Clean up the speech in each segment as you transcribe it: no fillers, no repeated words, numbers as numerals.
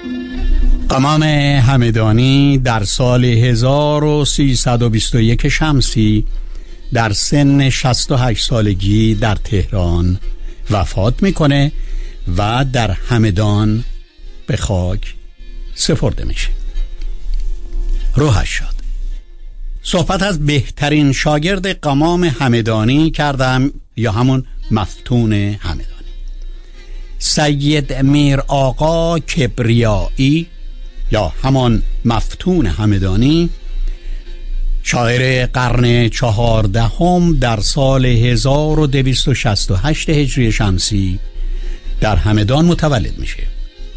قمام همدانی در سال 1321 شمسی در سن 68 سالگی در تهران وفات میکنه و در همدان به خاک سپرده میشه. روحش شاد. صحبت از بهترین شاگرد قمام همدانی کردم، یا همون مفتون همدانی، سید میر آقا کبریایی یا همان مفتون همدانی، شاعر قرن 14 در سال 1268 هجری شمسی در همدان متولد میشه.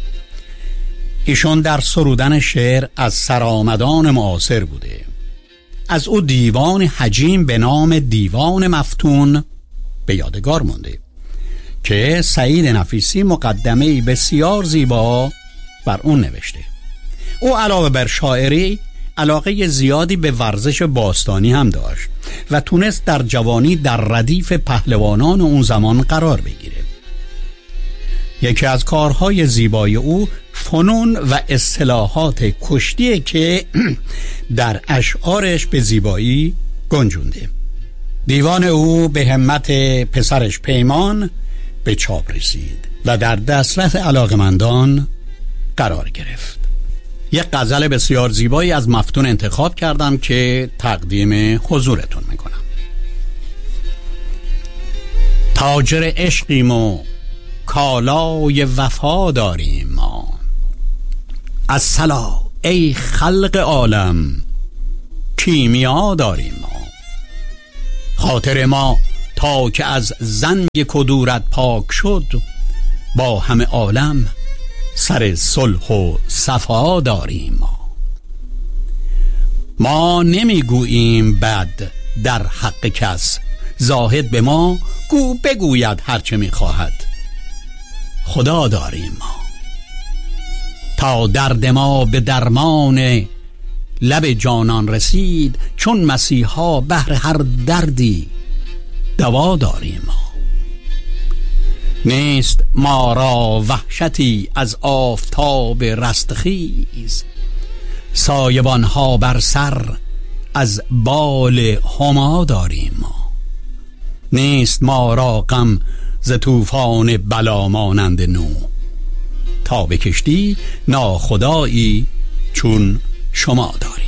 ایشون در سرودن شعر از سرآمدان معاصر بوده. از او دیوان حجیم به نام دیوان مفتون به یادگار مونده که سعید نفیسی مقدمه‌ای بسیار زیبا بر اون نوشته. او علاوه بر شاعری علاقه زیادی به ورزش باستانی هم داشت و تونست در جوانی در ردیف پهلوانان اون زمان قرار بگیره. یکی از کارهای زیبای او فنون و اصطلاحات کشتیه که در اشعارش به زیبایی گنجونده. دیوان او به همت پسرش پیمان به چاپ رسید و در دسترس علاقمندان قرار گرفت. یک غزل بسیار زیبایی از مفتون انتخاب کردم که تقدیم حضورتون میکنم. تاجر عشقیم و کالای وفا داریم ما، الصلا ای خلق عالم کیمیا داریم ما. خاطر ما تا که از زنگ کدورت پاک شد، با همه عالم سر صلح و صفا داریم ما نمیگوییم بد در حق کس، زاهد به ما گو بگوید هرچه میخواهد، خدا داریم ما. تا درد ما به درمان لب جانان رسید، چون مسیحا بهر هر دردی دوا داریم ما. نیست ما را وحشتی از آفتاب رستخیز، سایبانها بر سر از بال هما داریم ما. نیست ما را غم ز طوفان بلا مانند نو، تا به کشتی ناخدایی چون شما داریم.